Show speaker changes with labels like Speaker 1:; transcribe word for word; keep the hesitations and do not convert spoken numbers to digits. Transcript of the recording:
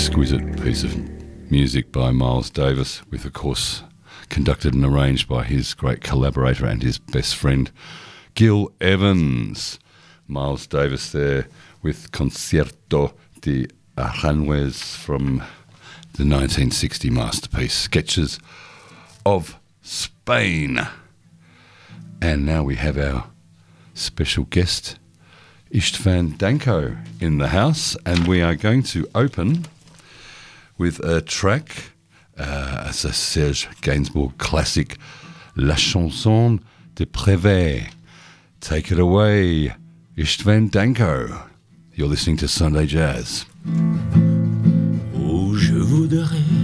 Speaker 1: exquisite piece of music by Miles Davis, with, of course, conducted and arranged by his great collaborator and his best friend, Gil Evans. Miles Davis there with Concierto de Aranjuez from the nineteen sixty masterpiece, Sketches of Spain. And now we have our special guest, Istvan Danko, in the house, and we are going to open with a track, uh, as a Serge Gainsbourg classic, La Chanson de Prévert. Take it away, Istvan Danko. You're listening to Sunday Jazz.
Speaker 2: Oh, je voudrais